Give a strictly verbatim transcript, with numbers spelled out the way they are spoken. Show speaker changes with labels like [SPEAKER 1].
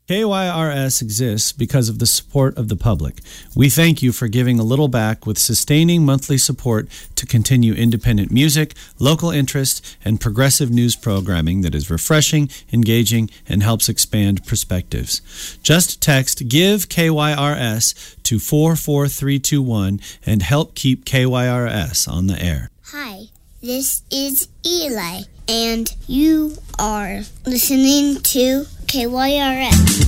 [SPEAKER 1] K Y R S exists because of the support of the public. We thank you for giving a little back with sustaining monthly support to continue independent music, local interest, and progressive news programming that is refreshing, engaging, and helps expand perspectives. Just text GIVE K Y R S to four four three two one and help keep K Y R S on the air.
[SPEAKER 2] Hi, this is Eli, and you are listening to K Y R S.